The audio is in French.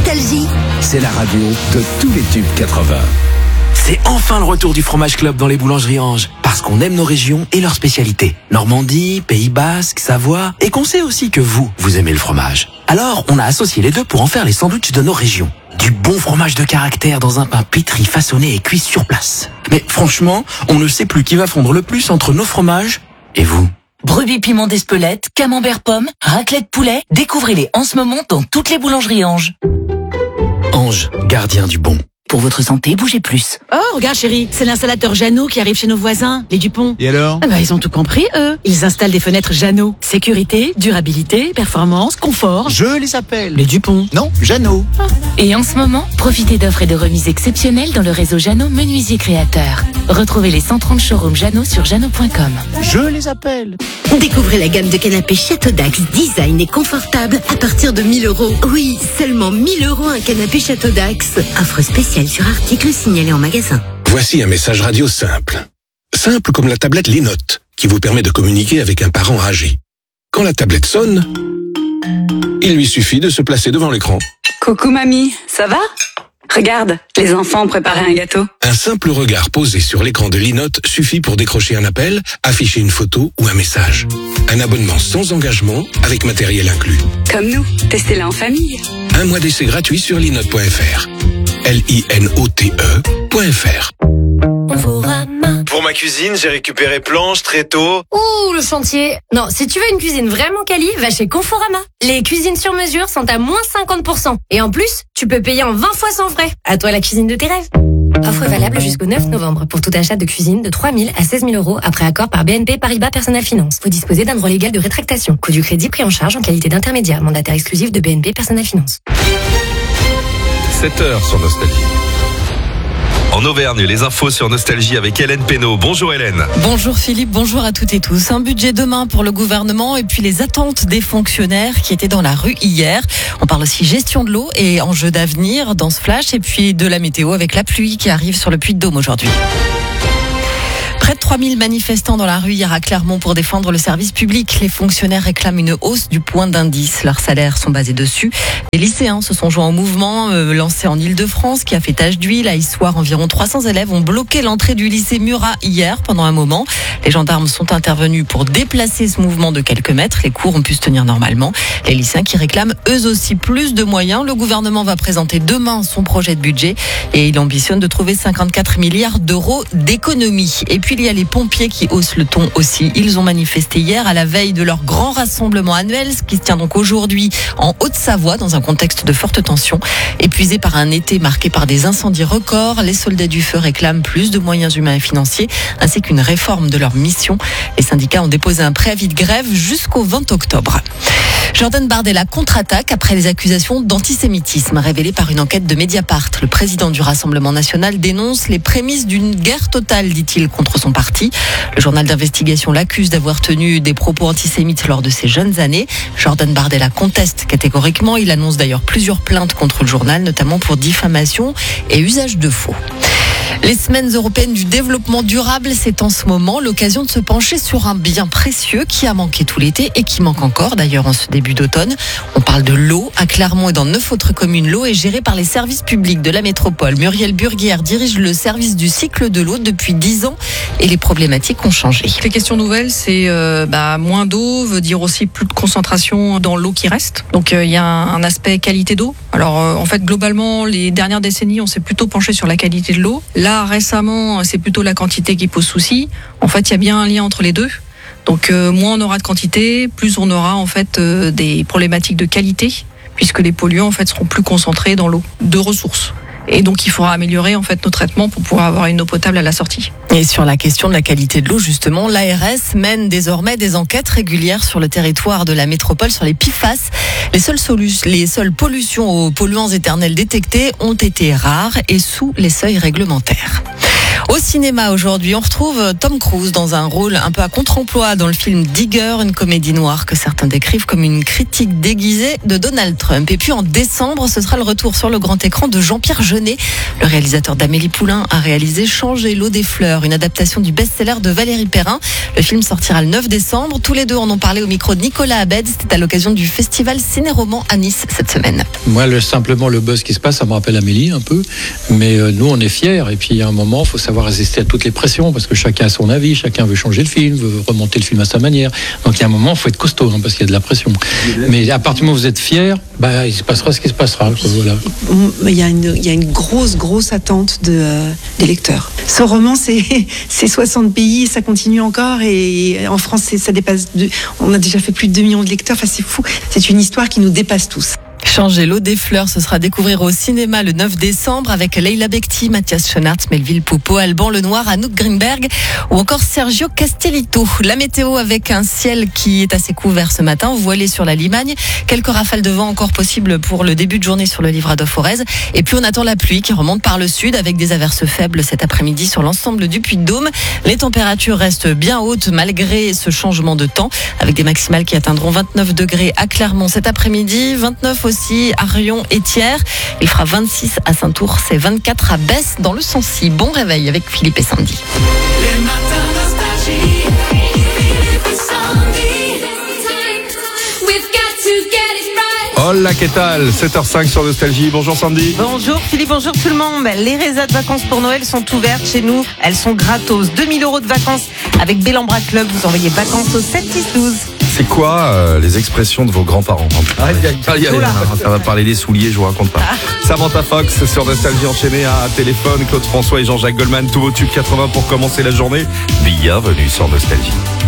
Nostalgie. C'est la radio de tous les tubes 80. C'est enfin le retour du Fromage Club dans les boulangeries Ange. Parce qu'on aime nos régions et leurs spécialités. Normandie, Pays Basque, Savoie. Et qu'on sait aussi que vous aimez le fromage. Alors, on a associé les deux pour en faire les sandwichs de nos régions. Du bon fromage de caractère dans un pain pétri, façonné et cuit sur place. Mais franchement, on ne sait plus qui va fondre le plus entre nos fromages et vous. Brebis piment d'Espelette, camembert pomme, raclette poulet. Découvrez-les en ce moment dans toutes les boulangeries Ange. Ange, gardien du bon. Pour votre santé, bougez plus. Oh, regarde chérie, c'est l'installateur Jeannot qui arrive chez nos voisins, les Dupont. Et alors ? Ils ont tout compris, eux. Ils installent des fenêtres Jeannot. Sécurité, durabilité, performance, confort. Je les appelle. Les Dupont. Non, Jeannot. Et en ce moment, profitez d'offres et de remises exceptionnelles dans le réseau Jeannot Menuisier Créateur. Retrouvez les 130 showrooms Jeannot sur jeannot.com. Je les appelle. Découvrez la gamme de canapés Château d'Axe, design et confortable à partir de 1 000 €. Oui, seulement 1 000 € un canapé Château d'Axe. Offre spéciale sur article signalé en magasin. Voici un message radio simple. Simple comme la tablette Linote, qui vous permet de communiquer avec un parent âgé. Quand la tablette sonne, il lui suffit de se placer devant l'écran. Coucou mamie, ça va ? Regarde, les enfants ont préparé un gâteau. Un simple regard posé sur l'écran de Linote suffit pour décrocher un appel, afficher une photo ou un message. Un abonnement sans engagement, avec matériel inclus. Comme nous, testez-la en famille. 1 mois d'essai gratuit sur linote.fr. LINOTE.fr. Pour ma cuisine, j'ai récupéré planches, tréteaux. Ouh, le chantier. Non, si tu veux une cuisine vraiment quali, va chez Conforama. Les cuisines sur mesure sont à moins 50%. Et en plus, tu peux payer en 20 fois sans frais. À toi la cuisine de tes rêves. Offre valable jusqu'au 9 novembre pour tout achat de cuisine de 3 000 à 16 000 € après accord par BNP Paribas Personal Finance. Vous disposez d'un droit légal de rétractation. Coût du crédit pris en charge en qualité d'intermédiaire. Mandataire exclusif de BNP Personal Finance. 7h sur Nostalgie. En Auvergne, les infos sur Nostalgie avec Hélène Pénaud. Bonjour Hélène. Bonjour Philippe, bonjour à toutes et tous. Un budget demain pour le gouvernement et puis les attentes des fonctionnaires qui étaient dans la rue hier. On parle aussi gestion de l'eau et enjeux d'avenir dans ce flash et puis de la météo avec la pluie qui arrive sur le Puy-de-Dôme aujourd'hui. Près de 3000 manifestants dans la rue hier à Clermont pour défendre le service public. Les fonctionnaires réclament une hausse du point d'indice. Leurs salaires sont basés dessus. Les lycéens se sont joints au mouvement lancé en Ile-de-France qui a fait tache d'huile. À Issoire, environ 300 élèves ont bloqué l'entrée du lycée Murat hier pendant un moment. Les gendarmes sont intervenus pour déplacer ce mouvement de quelques mètres. Les cours ont pu se tenir normalement. Les lycéens qui réclament eux aussi plus de moyens. Le gouvernement va présenter demain son projet de budget et il ambitionne de trouver 54 milliards d'euros d'économies. Et puis il y a les pompiers qui haussent le ton aussi. Ils ont manifesté hier à la veille de leur grand rassemblement annuel, ce qui se tient donc aujourd'hui en Haute-Savoie dans un contexte de forte tension. Épuisés par un été marqué par des incendies records, les soldats du feu réclament plus de moyens humains et financiers ainsi qu'une réforme de leur mission. Les syndicats ont déposé un préavis de grève jusqu'au 20 octobre. Jordan Bardella contre-attaque après les accusations d'antisémitisme révélées par une enquête de Mediapart. Le président du Rassemblement national dénonce les prémices d'une guerre totale, dit-il, contre son parti. Le journal d'investigation l'accuse d'avoir tenu des propos antisémites lors de ses jeunes années. Jordan Bardella conteste catégoriquement. Il annonce d'ailleurs plusieurs plaintes contre le journal, notamment pour diffamation et usage de faux. Les semaines européennes du développement durable, c'est en ce moment l'occasion de se pencher sur un bien précieux qui a manqué tout l'été et qui manque encore d'ailleurs en ce début d'automne. On parle de l'eau. À Clermont et dans 9 autres communes, l'eau est gérée par les services publics de la métropole. Muriel Burguière dirige le service du cycle de l'eau depuis 10 ans et les problématiques ont changé. Les questions nouvelles, c'est moins d'eau, veut dire aussi plus de concentration dans l'eau qui reste. Donc il y a un aspect qualité d'eau. Alors en fait, globalement, les dernières décennies, on s'est plutôt penché sur la qualité de l'eau. Là, récemment, c'est plutôt la quantité qui pose souci. En fait, il y a bien un lien entre les deux. Donc, moins on aura de quantité, plus on aura en fait des problématiques de qualité, puisque les polluants en fait seront plus concentrés dans l'eau de ressources. Et donc, il faudra améliorer en fait nos traitements pour pouvoir avoir une eau potable à la sortie. Et sur la question de la qualité de l'eau, justement, l'ARS mène désormais des enquêtes régulières sur le territoire de la métropole sur les PFAS. Les seules pollutions aux polluants éternels détectées ont été rares et sous les seuils réglementaires. Au cinéma aujourd'hui, on retrouve Tom Cruise dans un rôle un peu à contre-emploi dans le film Digger, une comédie noire que certains décrivent comme une critique déguisée de Donald Trump. Et puis en décembre, ce sera le retour sur le grand écran de Jean-Pierre Jeunet. Le réalisateur d'Amélie Poulain a réalisé Changer l'eau des fleurs, une adaptation du best-seller de Valérie Perrin. Le film sortira le 9 décembre. Tous les deux en ont parlé au micro de Nicolas Abed. C'était à l'occasion du festival Ciné-Roman à Nice cette semaine. Moi, simplement le buzz qui se passe, ça me rappelle Amélie un peu. Mais nous, on est fiers. Et puis, il y a un moment, il faut savoir résister à toutes les pressions parce que chacun a son avis, chacun veut changer le film, veut remonter le film à sa manière. Donc, il y a un moment, il faut être costaud parce qu'il y a de la pression. Mais à partir du moment où vous êtes fiers, il se passera ce qui se passera. Voilà. Il y a une grosse attente des lecteurs. Ce roman, c'est 60 pays et ça continue encore. Et en France, ça dépasse. On a déjà fait plus de 2 millions de lecteurs. Enfin, c'est fou. C'est une histoire qui nous dépasse tous. Changer l'eau des fleurs, ce sera à découvrir au cinéma le 9 décembre avec Leila Bekti, Mathias Schoenaerts, Melville Poupeau, Alban Lenoir, Anouk Grimberg ou encore Sergio Castellito. La météo avec un ciel qui est assez couvert ce matin, voilé sur la Limagne. Quelques rafales de vent encore possibles pour le début de journée sur le Livradois Forez. Et puis on attend la pluie qui remonte par le sud avec des averses faibles cet après-midi sur l'ensemble du Puy-de-Dôme. Les températures restent bien hautes malgré ce changement de temps avec des maximales qui atteindront 29 degrés à Clermont cet après-midi, 29 aussi à Rion et Thiers. Il fera 26 à Saint-Ours et 24 à Besse dans le Sancy. Bon réveil avec Philippe et Sandy. Les matins nostalgie, Philippe et Sandy. We've got to get it right. Hola, qu'est-ce que 7h05 sur Nostalgie. Bonjour Sandy. Bonjour Philippe, bonjour tout le monde. Les résas de vacances pour Noël sont ouvertes chez nous. Elles sont gratos. 2000 € de vacances avec Bellambra Club. Vous envoyez vacances au 7-10-12. C'est quoi les expressions de vos grands-parents? Ça va parler des souliers, je vous raconte pas. Samantha Fox sur Nostalgie enchaînée à téléphone. Claude François et Jean-Jacques Goldman, tous vos tubes 80 pour commencer la journée. Bienvenue sur Nostalgie.